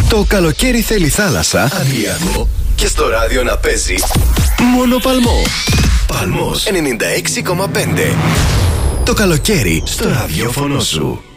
Το καλοκαίρι θέλει θάλασσα, Αδριακό και στο ράδιο να παίζει μόνο Παλμό. Παλμός 96,5. Το καλοκαίρι στο ραδιόφωνο σου.